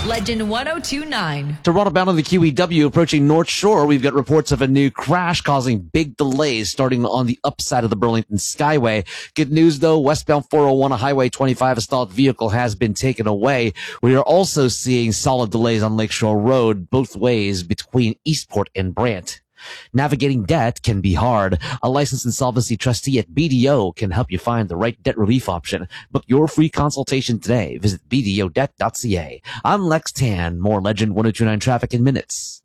Legend 1029. Toronto bound on the QEW approaching North Shore. We've got reports of a new crash causing big delays starting on the upside of the Burlington Skyway. Good news though, westbound 401 on Highway 25, a stalled vehicle has been taken away. We are also seeing solid delays on Lakeshore Road both ways between Eastport and Brant. Navigating debt can be hard. A licensed insolvency trustee at BDO can help you find the right debt relief option. Book your free consultation today. Visit bdodebt.ca. I'm Lex Tan. More Legend 1029 traffic in minutes.